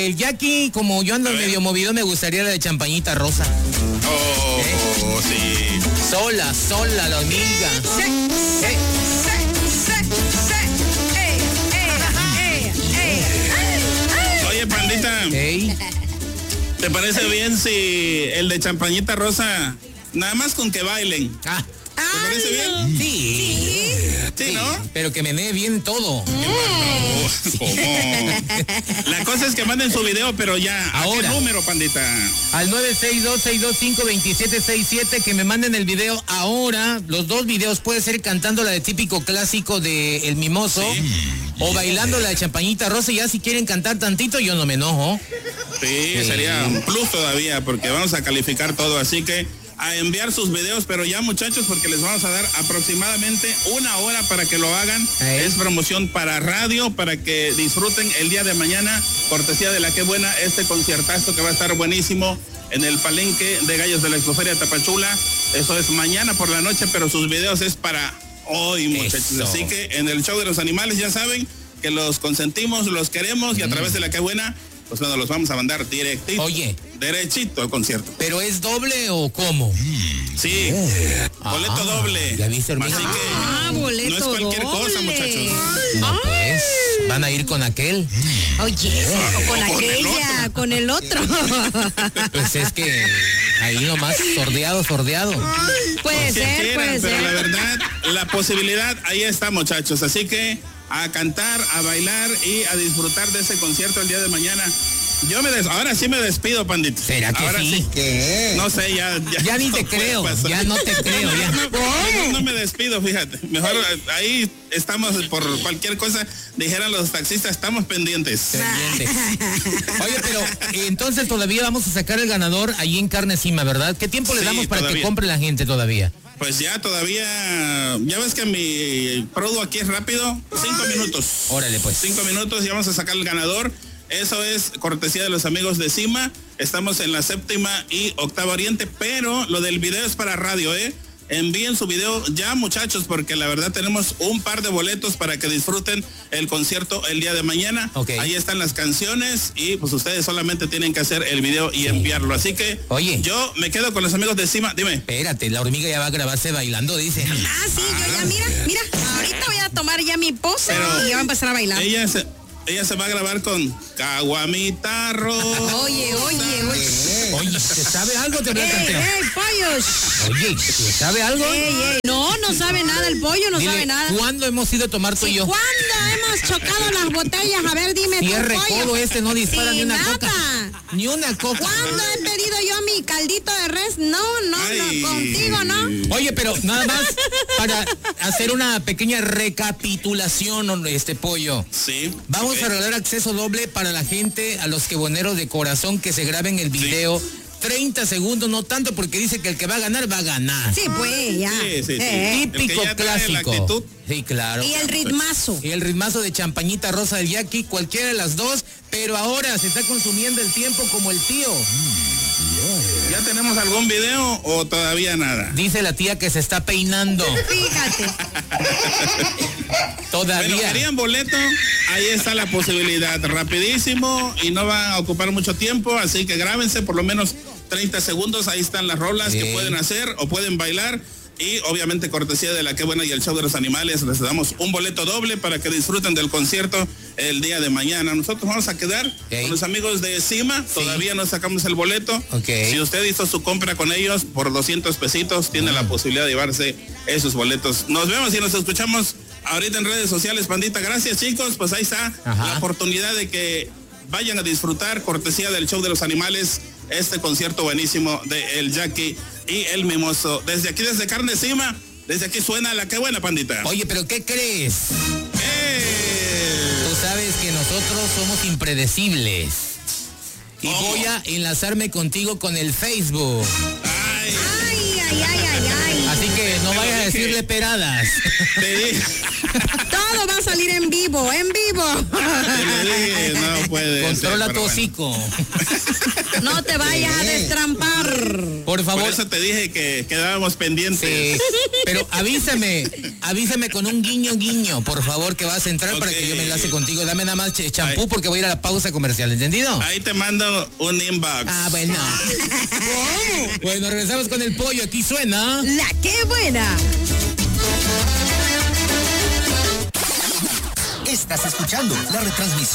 El Jackie, como yo ando medio movido, me gustaría la de champañita rosa. Oh, sí. Sola, la hormiga. Oye, pandita. Hey. ¿Te parece bien si el de champañita rosa, nada más con que bailen? ¿Te parece bien? Sí, ¿no? Pero que menee bien todo. ¿Cómo? La cosa es que manden su video, pero ya. Ahora. ¿A qué número, pandita? Al 962-625-2767, que me manden el video ahora. Los dos videos, puede ser cantando la de típico clásico de El Mimoso, o bailando la de champañita rosa. Y ya si quieren cantar tantito, yo no me enojo. Sí, sería un plus todavía, porque vamos a calificar todo, así que a enviar sus videos, pero ya, muchachos, porque les vamos a dar aproximadamente 1 hora para que lo hagan. Es promoción para radio, para que disfruten el día de mañana, cortesía de La Qué Buena, este conciertazo que va a estar buenísimo en el Palenque de Gallos de la Expoferia Tapachula. Eso es mañana por la noche, pero sus videos es para hoy, muchachos. Eso. Así que en el show de los animales ya saben que los consentimos, los queremos, y a través de La Qué Buena, pues bueno, los vamos a mandar directito. Oye. Derechito al concierto. ¿Pero es doble o cómo? Sí, boleto doble. ¿Ya viste, hormiga? Así que boleto no es cualquier doble. cosa, muchachos. No, pues, van a ir con aquel. Oye, o con aquella, con el otro. Pues es que ahí nomás sordeado. Puede Si ser, quieren, puede pero ser. la verdad, la posibilidad ahí está, muchachos. Así que a cantar, a bailar y a disfrutar de ese concierto el día de mañana. Ahora sí me despido, pandita. ¿Será que ahora sí? ¿Qué? No sé, ya ni te no puede creo, pasar. ya no te creo, ya. No me despido, fíjate. Mejor ahí estamos por cualquier cosa. Dijeran los taxistas, estamos pendientes. Oye, pero entonces todavía vamos a sacar el ganador ahí en Carne Encima, ¿verdad? ¿Qué tiempo le Sí, damos para todavía. que compre la gente todavía? Pues ya todavía, ya ves que mi produ aquí es rápido, 5 minutos. Órale, pues. 5 minutos y vamos a sacar el ganador. Eso es cortesía de los amigos de Cima. Estamos en la 7ª y 8ª Oriente, pero lo del video es para radio, Envíen su video ya, muchachos, porque la verdad tenemos un par de boletos para que disfruten el concierto el día de mañana. Okay. Ahí están las canciones y pues ustedes solamente tienen que hacer el video y enviarlo. Así que Oye, yo me quedo con los amigos de Cima. Dime. Espérate, la hormiga ya va a grabarse bailando, dice. Sí, yo ya, mira, ahorita voy a tomar ya mi pose Pero y ya va a empezar a bailar. Ella se va a grabar con Caguamita Rosa. Oye. Oye, ¿te sabe algo? Te voy a cantar. ¡Ey, pollos! Oye, ¿te sabe algo? ¡Ey! No sabe nada, el pollo no Dile, sabe nada. ¿cuándo hemos ido a tomar tú y yo? ¿Cuándo hemos chocado las botellas? A ver, dime tú, Cierre pollo. codo, este no dispara Sin ni una nada. coca. Ni una coca. ¿Cuándo he pedido yo mi caldito de res? No, Ay. contigo no. Oye, pero nada más para hacer una pequeña recapitulación, pollo. Sí. Vamos Ok. a regalar acceso doble para la gente, a los queboneros de corazón que se graben el video. 30 segundos, no tanto, porque dice que el que va a ganar, va a ganar. Sí, pues, ya. Sí. Típico El que ya trae la clásico. actitud. Sí, claro. Y el ritmazo. Y el ritmazo de champañita rosa del Jackie, cualquiera de las dos, pero ahora se está consumiendo el tiempo como el tío. ¿Ya tenemos algún video o todavía nada? Dice la tía que se está peinando. Fíjate. Todavía. Bueno, querían boleto, ahí está la posibilidad, rapidísimo y no va a ocupar mucho tiempo, así que grábense por lo menos 30 segundos, ahí están las rolas que pueden hacer o pueden bailar. Y obviamente cortesía de La Qué Buena y el show de los animales, les damos un boleto doble para que disfruten del concierto el día de mañana. Nosotros vamos a quedar con los amigos de Cima, todavía no sacamos el boleto. Si usted hizo su compra con ellos por 200 pesitos, tiene la posibilidad de llevarse esos boletos. Nos vemos y nos escuchamos ahorita en redes sociales, pandita. Gracias, chicos, pues ahí está la oportunidad de que vayan a disfrutar, cortesía del show de los animales, este concierto buenísimo de El Jackie y El Mimoso. Desde aquí, desde Carne Encima, desde aquí suena La Qué Buena, pandita. Oye, pero ¿qué crees? Tú sabes que nosotros somos impredecibles. Y voy a enlazarme contigo con el Facebook. Ay. Así que no vayas a decirle peradas. Te dije. Todo va a salir en vivo. Te lo dije, no puede. Controla ser, tu bueno. hocico. No te vayas a destrampar. Por favor. Por eso te dije que quedábamos pendientes. Pero avísame, avísame con un guiño, por favor, que vas a entrar para que yo me enlace contigo. Dame nada más champú porque voy a ir a la pausa comercial, ¿entendido? Ahí te mando un inbox. Ah, bueno. Bueno, regresamos con el pollo. Aquí suena La Qué Buena. Estás escuchando la retransmisión